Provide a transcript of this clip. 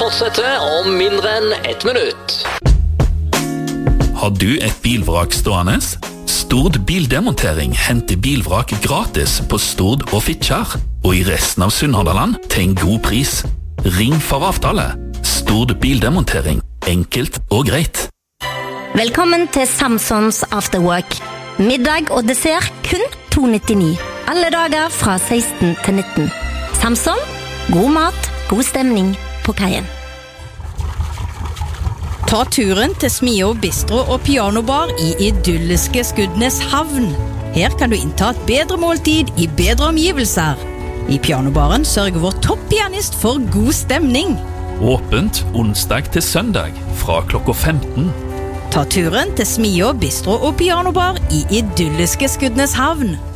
fortsetter om mindre enn 1 minutt. Har du et bilvrak stående? Stord Bildemontering henter bilvrak gratis på Stord og Fitjar, og i resten av Sunnhordland til en god pris. Ring for avtale. Stord Bildemontering. Enkelt og greit. Velkommen til Samsons Afterwork. Middag og dessert kun 2,99. Alle dager fra 16 til 19. Samson, god mat, god stemning på kajen. Ta turen til Smio Bistro og Pianobar i idylliske Skudenes havn. Her kan du innta et bedre måltid i bedre omgivelser. I Pianobaren sørger vår topppianist for god stemning. Åpent onsdag til søndag fra klokka 15. Ta turen til Smio Bistro og Pianobar i idylliske Skudenes havn.